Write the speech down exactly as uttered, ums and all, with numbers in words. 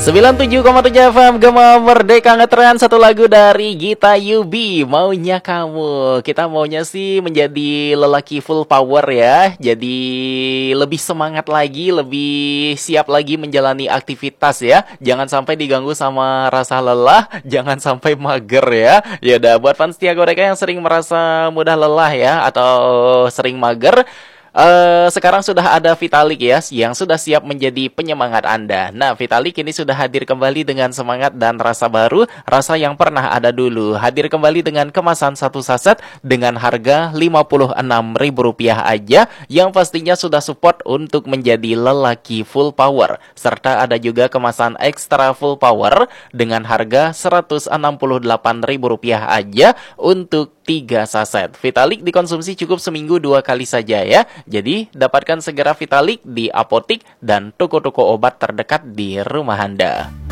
sembilan puluh tujuh koma tujuh F M Gema Merdeka ngetren satu lagu dari Gita Yubi, Maunya Kamu. Kita maunya sih menjadi lelaki full power ya. Jadi lebih semangat lagi, lebih siap lagi menjalani aktivitas ya. Jangan sampai diganggu sama rasa lelah, jangan sampai mager ya. Ya udah, buat fans Tia Goreka yang sering merasa mudah lelah ya atau sering mager, Uh, sekarang sudah ada Vitalik ya yang sudah siap menjadi penyemangat Anda. Nah, Vitalik ini sudah hadir kembali dengan semangat dan rasa baru, rasa yang pernah ada dulu. Hadir kembali dengan kemasan satu saset dengan harga lima puluh enam ribu rupiah aja, yang pastinya sudah support untuk menjadi lelaki full power. Serta ada juga kemasan ekstra full power dengan harga seratus enam puluh delapan ribu rupiah aja untuk tiga saset. Vitalik dikonsumsi cukup seminggu dua kali saja ya. Jadi, dapatkan segera Vitalik di apotik dan toko-toko obat terdekat di rumah Anda.